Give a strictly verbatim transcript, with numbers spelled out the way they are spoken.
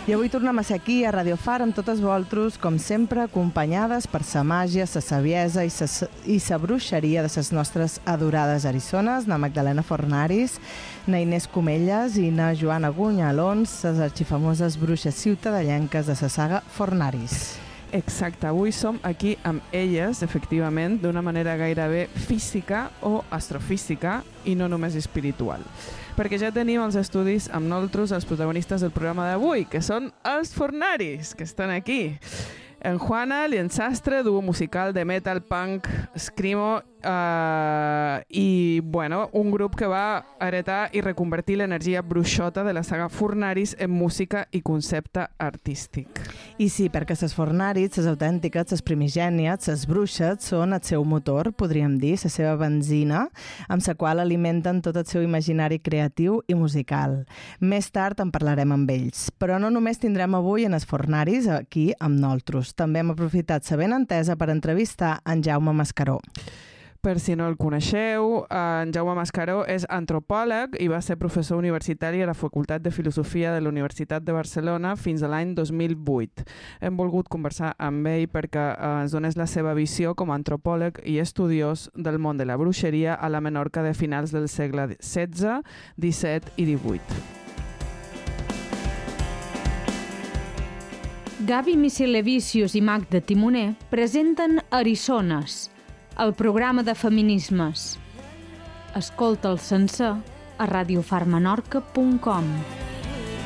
I avui tornem a ser aquí, a Radio Far, amb totes vosaltres, com sempre, acompanyades per sa màgia, sa saviesa i sa, i sa bruixeria de ses nostres adorades arisones, na Magdalena Fornaris, na Inés Comelles i na Joana Gunyalons, ses arxifamoses bruixes ciutadellenques de sa saga Fornaris. Exacte, avui som aquí amb elles, efectivament, d'una manera gairebé física o astrofísica i no només espiritual. Perquè ja tenim els estudis amb nosaltres els protagonistes del programa d'avui, que són els Fornaris, que estan aquí. En Juana, Liensastre, duo musical de metal, punk, screamo uh, i, bueno, un grup que va heretar i reconvertir l'energia bruixota de la saga Fornaris en música i concepte artístic. I sí, perquè ses Fornaris, ses autèntiques, ses primigènies, ses bruixes, són el seu motor, podríem dir, la seva benzina, amb la qual alimenten tot el seu imaginari creatiu i musical. Més tard en parlarem amb ells, però no només tindrem avui en els Fornaris aquí amb nosaltres. També hem aprofitat la benentesa per entrevistar en Jaume Mascaró. Per si no el coneixeu, en Jaume Mascaró és antropòleg i va ser professor universitari a la Facultat de Filosofia de la Universitat de Barcelona fins a l'any dos mil vuit. Hem volgut conversar amb ell perquè ens donés la seva visió com a antropòleg i estudiós del món de la bruixeria a la Menorca de finals del segle setze, disset i divuit. Gavi Misilevicius i Magda Timoner presenten Arisones, el programa de feminismes. Escolta'l sencer a radiofarmenorca punt com.